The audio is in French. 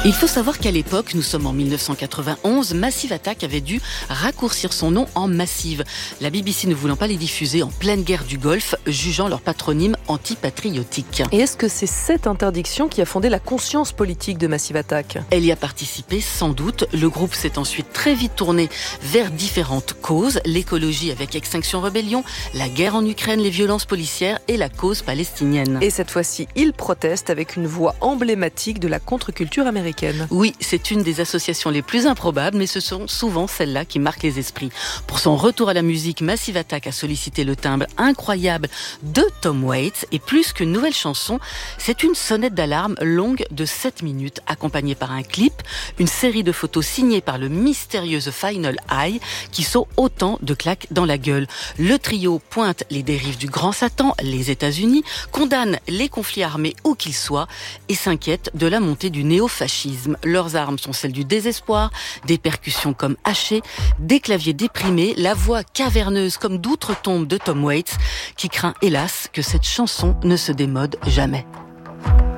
Il faut savoir qu'à l'époque, nous sommes en 1991, Massive Attack avait dû raccourcir son nom en Massive. La BBC ne voulant pas les diffuser en pleine guerre du Golfe, jugeant leur patronyme antipatriotique. Et est-ce que c'est cette interdiction qui a fondé la conscience politique de Massive Attack ? Elle y a participé, sans doute. Le groupe s'est ensuite très vite tourné vers différentes causes. L'écologie avec Extinction Rebellion, la guerre en Ukraine, les violences policières et la cause palestinienne. Et cette fois-ci, il proteste avec une voix emblématique de la contre-culture américaine. Oui, c'est une des associations les plus improbables, mais ce sont souvent celles-là qui marquent les esprits. Pour son retour à la musique, Massive Attack a sollicité le timbre incroyable de Tom Waits. Et plus qu'une nouvelle chanson, c'est une sonnette d'alarme longue de 7 minutes, accompagnée par un clip, une série de photos signées par le mystérieux The Final Eye, qui sont autant de claques dans la gueule. Le trio pointe les dérives du grand Satan, les États-Unis, condamne les conflits armés où qu'ils soient et s'inquiète de la montée du néofascisme. Leurs armes sont celles du désespoir, des percussions comme hachées, des claviers déprimés, la voix caverneuse comme d'outre-tombe de Tom Waits, qui craint hélas que cette chanson ne se démode jamais.